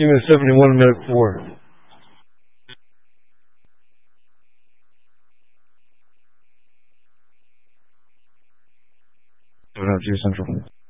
Give me a 71 minute 4. Don't have G Central.